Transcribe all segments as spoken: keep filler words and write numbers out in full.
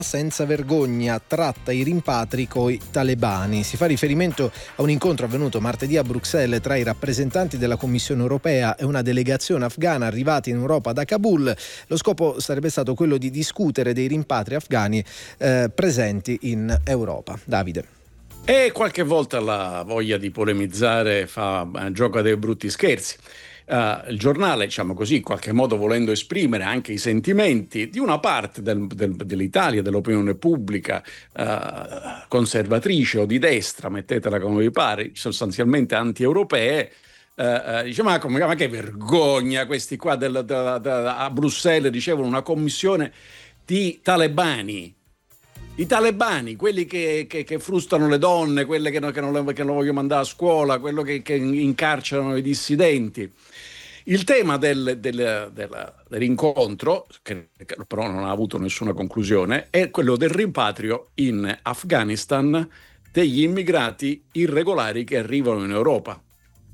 senza vergogna, tratta i rimpatri coi talebani. Si fa riferimento a un incontro avvenuto martedì a Bruxelles tra i rappresentanti della Commissione europea e una delegazione afghana arrivati in Europa da Kabul. Lo scopo sarebbe stato quello di discutere dei rimpatri afghani eh, presenti in Europa. Davide. E qualche volta la voglia di polemizzare fa gioco dei brutti scherzi. Uh, il giornale, diciamo così, in qualche modo volendo esprimere anche i sentimenti di una parte del, del, dell'Italia, dell'opinione pubblica uh, conservatrice o di destra, mettetela come vi pare, sostanzialmente anti-europee, uh, uh, dice ma, come, ma che vergogna questi qua del, del, del, a Bruxelles ricevono una commissione di talebani. I talebani, quelli che, che, che frustano le donne, quelle che, non, che, non, che non vogliono mandare a scuola, quello che, che incarcerano i dissidenti. Il tema del, del, del, dell'incontro, che, che però non ha avuto nessuna conclusione, è quello del rimpatrio in Afghanistan degli immigrati irregolari che arrivano in Europa.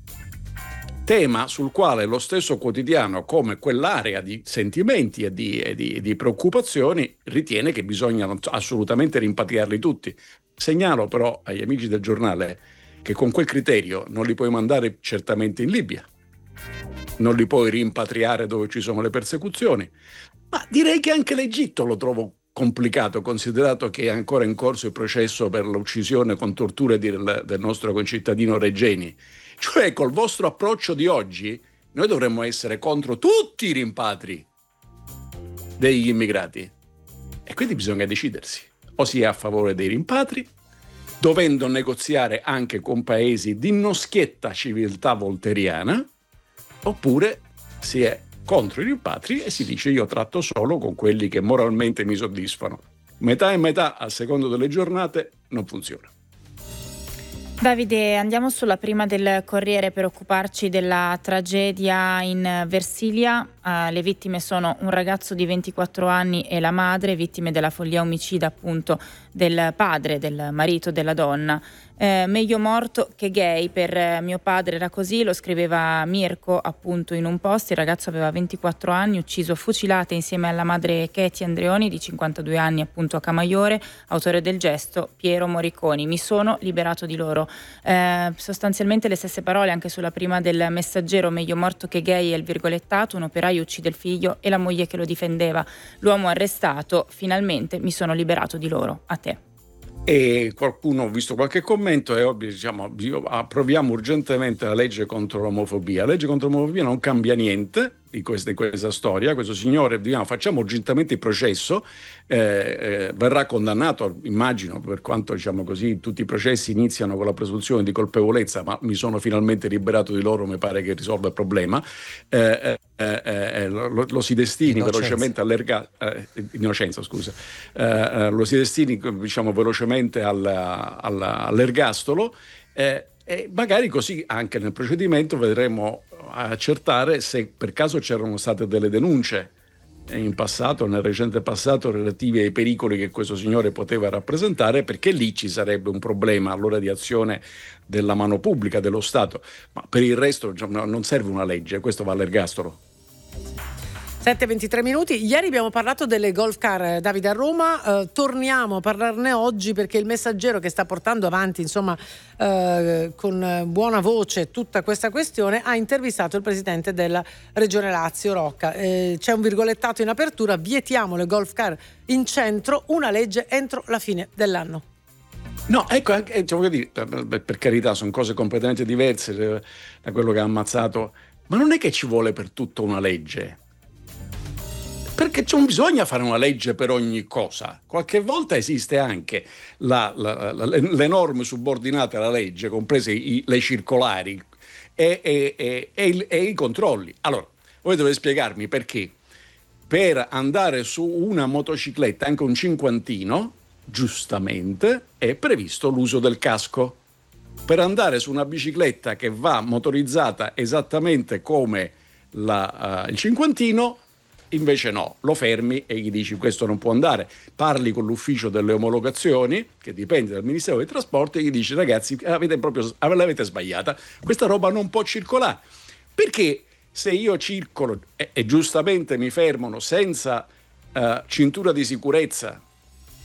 Tema sul quale lo stesso quotidiano, come quell'area di sentimenti e di, e di, di preoccupazioni, ritiene che bisogna assolutamente rimpatriarli tutti. Segnalo però agli amici del giornale che con quel criterio non li puoi mandare certamente in Libia, non li puoi rimpatriare dove ci sono le persecuzioni, ma direi che anche l'Egitto lo trovo complicato, considerato che è ancora in corso il processo per l'uccisione con torture del, del nostro concittadino Regeni. Cioè, col vostro approccio di oggi, noi dovremmo essere contro tutti i rimpatri degli immigrati. E quindi bisogna decidersi. O si è a favore dei rimpatri, dovendo negoziare anche con paesi di non schietta civiltà volteriana, oppure si è contro i rimpatri e si dice io tratto solo con quelli che moralmente mi soddisfano. Metà e metà, a seconda delle giornate, non funziona. Davide, andiamo sulla prima del Corriere per occuparci della tragedia in Versilia. Uh, le vittime sono un ragazzo di ventiquattro anni e la madre, vittime della follia omicida appunto del padre, del marito della donna. Eh, meglio morto che gay, per mio padre era così, lo scriveva Mirko appunto in un post. Il ragazzo aveva ventiquattro anni, ucciso a fucilate insieme alla madre Katie Andreoni di cinquantadue anni appunto a Camaiore, autore del gesto Piero Moriconi. Mi sono liberato di loro. Eh, sostanzialmente le stesse parole anche sulla prima del Messaggero, meglio morto che gay è il virgolettato, un operaio uccide il figlio e la moglie che lo difendeva, l'uomo arrestato, finalmente mi sono liberato di loro. A te. E qualcuno, ho visto qualche commento, è ovvio, diciamo, approviamo urgentemente la legge contro l'omofobia. La legge contro l'omofobia non cambia niente di questa, di questa storia. Questo signore, diciamo, facciamo urgentemente il processo, eh, eh, verrà condannato, immagino, per quanto, diciamo così, tutti i processi iniziano con la presunzione di colpevolezza, ma mi sono finalmente liberato di loro, mi pare che risolva il problema. Eh, eh, eh, lo, lo si destini innocenza. velocemente all'erga, eh, innocenza, scusa, eh, lo si destini, diciamo, velocemente alla, alla, all'ergastolo, eh, e magari così anche nel procedimento vedremo accertare se per caso c'erano state delle denunce in passato, nel recente passato, relative ai pericoli che questo signore poteva rappresentare, perché lì ci sarebbe un problema allora di azione della mano pubblica, dello Stato. Ma per il resto non serve una legge, questo va all'ergastolo. sette e ventitré minuti. Ieri abbiamo parlato delle golf car, Davide, a Roma, eh, torniamo a parlarne oggi perché il Messaggero, che sta portando avanti insomma eh, con buona voce tutta questa questione, ha intervistato il presidente della Regione Lazio, Rocca. Eh, c'è un virgolettato in apertura: vietiamo le golf car in centro, una legge entro la fine dell'anno. No, ecco, anche, cioè, voglio dire, per, per carità, sono cose completamente diverse da quello che ha ammazzato, ma non è che ci vuole per tutto una legge. Perché non bisogna fare una legge per ogni cosa. Qualche volta esiste anche la, la, la, le norme subordinate alla legge, comprese i, le circolari e, e, e, e, il, e i controlli. Allora, voi dovete spiegarmi perché per andare su una motocicletta, anche un cinquantino, giustamente è previsto l'uso del casco. Per andare su una bicicletta che va motorizzata esattamente come la, uh, il cinquantino, invece no, lo fermi e gli dici questo non può andare. Parli con l'ufficio delle omologazioni, che dipende dal Ministero dei Trasporti, e gli dici ragazzi avete proprio, l'avete sbagliata, questa roba non può circolare. Perché se io circolo e, e giustamente mi fermano senza uh, cintura di sicurezza